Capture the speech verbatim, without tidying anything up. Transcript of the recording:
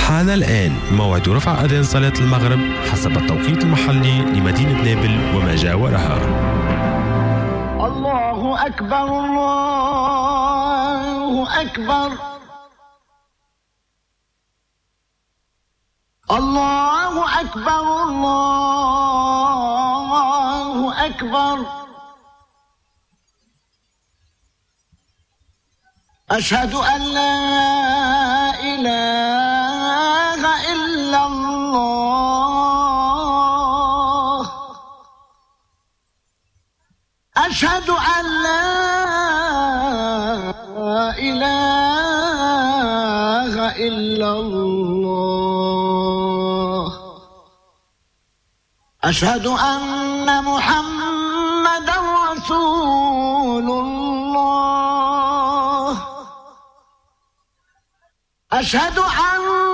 حان الآن موعد رفع أذان صلاة المغرب حسب التوقيت المحلي لمدينة نابل وما جاورها. الله أكبر الله أكبر الله أكبر الله أكبر أشهد أن لا إله إلا الله أشهد أن لا إله إلا الله أشهد أن محمدا رسول الله أشهد أن